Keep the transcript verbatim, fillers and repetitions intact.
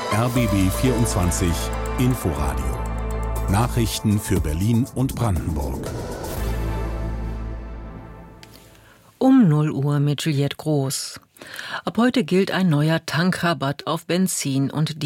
R B B vierundzwanzig Inforadio. Nachrichten für Berlin und Brandenburg. Um null Uhr mit Juliette Groß. Ab heute gilt ein neuer Tankrabatt auf Benzin und